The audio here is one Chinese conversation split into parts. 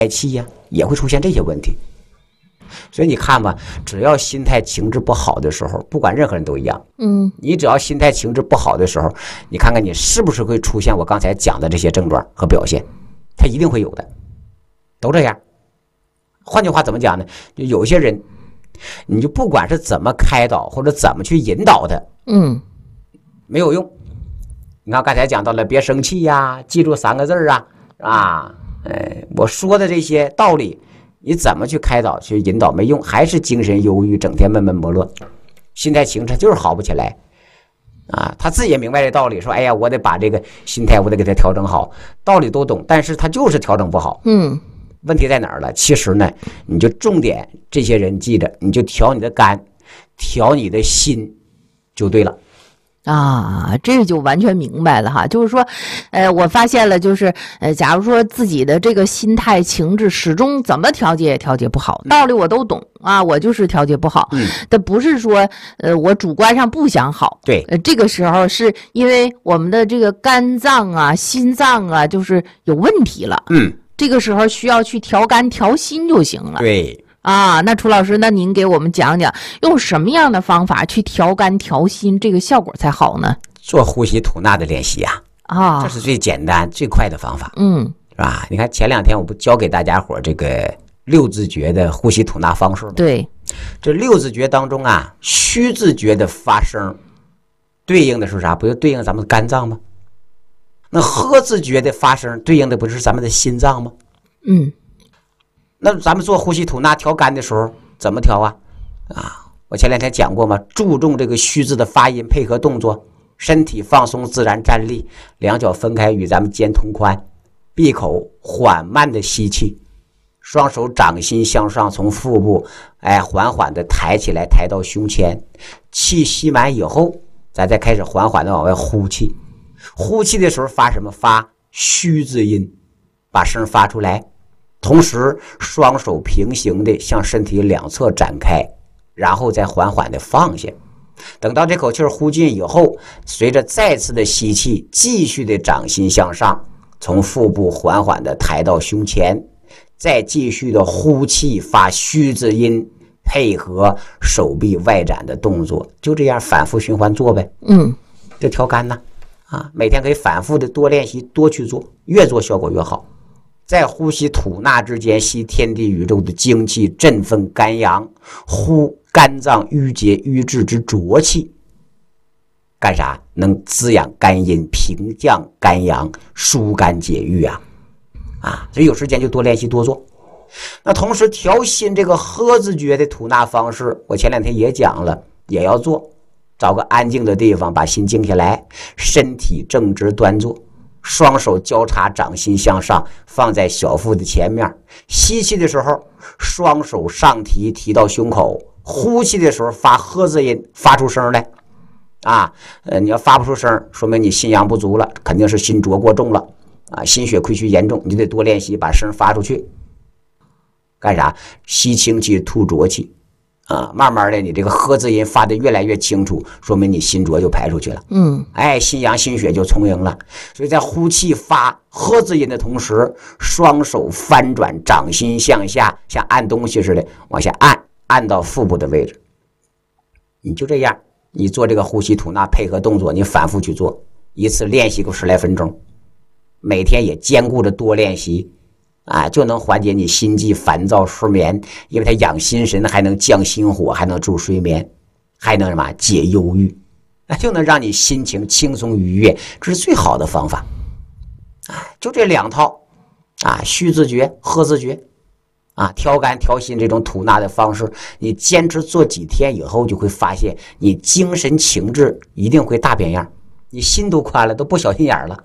气呀，也会出现这些问题。所以你看吧，只要心态情志不好的时候，不管任何人都一样，你只要心态情志不好的时候，你看看你是不是会出现我刚才讲的这些症状和表现，它一定会有的，都这样。换句话怎么讲呢？就有些人，你就不管是怎么开导或者怎么去引导的，没有用。你看刚才讲到了别生气呀，记住3个字啊，我说的这些道理，你怎么去开导去引导没用，还是精神忧郁，整天闷闷不乐，心态情志就是好不起来啊。他自己也明白这道理，说哎呀，我得把这个心态我得给他调整好，道理都懂，但是他就是调整不好。问题在哪儿了？其实呢，你就重点这些人记着，你就调你的肝，调你的心就对了。 这就完全明白了哈，就是说，我发现了，就是假如说自己的这个心态情志始终怎么调节也调节不好，道理我都懂啊，我就是调节不好。但不是说我主观上不想好， 对， 这个时候是因为我们的这个肝脏啊、心脏啊，就是有问题了。这个时候需要去调肝调心就行了。 对。 那楚老师，那您给我们讲讲用什么样的方法去调肝调心，这个效果才好呢？ 做呼吸吐纳的练习这是最简单最快的方法。是吧？你看前2天我不教给大家伙这个6字诀的呼吸吐纳方式吗？ 对， 这6字诀当中虚字诀的发声对应的是啥？不就对应咱们的肝脏吗？那呵字诀的发声对应的不是咱们的心脏吗？那咱们做呼吸吐纳调肝的时候怎么调我前2天讲过嘛，注重这个虚字的发音配合动作，身体放松自然站立，2脚分开与咱们肩同宽，闭口缓慢的吸气，双手掌心向上，从腹部缓缓的抬起来，抬到胸前，气吸满以后，咱再开始缓缓的往外呼气。呼气的时候发什么？发虚字音，把声发出来。同时双手平行的向身体2侧展开，然后再缓缓的放下。等到这口气呼尽以后，随着再次的吸气，继续的掌心向上，从腹部缓缓的抬到胸前，再继续的呼气，发虚字音，配合手臂外展的动作，就这样反复循环做呗。这调肝呢每天可以反复的多练习，多去做，越做效果越好。在呼吸吐纳之间，吸天地宇宙的精气，振奋肝阳；呼肝脏郁结瘀滞之浊气，干啥？能滋养肝阴，平降肝阳，疏肝解郁所以有时间就多练习多做。那同时调心这个呵字诀的吐纳方式，我前2天也讲了，也要做。找个安静的地方，把心静下来，身体正直端坐，双手交叉，掌心向上，放在小腹的前面。吸气的时候，双手上提，提到胸口；呼气的时候发呵字音，发出声来。你要发不出声，说明你心阳不足了，肯定是心浊过重了心血亏虚严重，你就得多练习，把声发出去。干啥？吸清气，吐浊气。慢慢的你这个呵字音发的越来越清楚，说明你心浊就排出去了。心阳心血就充盈了。所以在呼气发呵字音的同时，双手翻转，掌心向下，像按东西似的往下按到腹部的位置。你就这样，你做这个呼吸吐纳配合动作，你反复去做，一次练习个10来分钟，每天也兼顾着多练习就能缓解你心悸烦躁失眠，因为它养心神，还能降心火，还能助睡眠，还能什么解忧郁，就能让你心情轻松愉悦，这是最好的方法就这2套虚字诀呵字诀调肝调心这种吐纳的方式，你坚持做几天以后，就会发现你精神情志一定会大变样，你心都宽了，都不小心眼了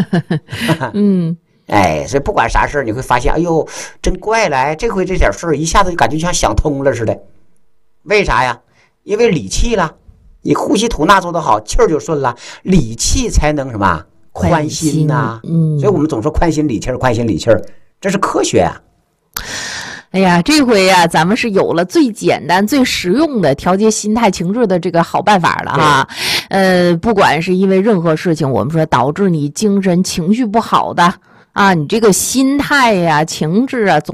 所以不管啥事你会发现，哎呦，真怪了，这回这点事一下子就感觉像想通了似的。为啥呀？因为理气了，你呼吸吐纳做得好，气儿就顺了，理气才能什么宽心所以我们总说宽心理气儿，宽心理气儿，这是科学哎呀，这回咱们是有了最简单最实用的调节心态情志的这个好办法了不管是因为任何事情，我们说导致你精神情绪不好的啊，你这个心态呀、情志啊，总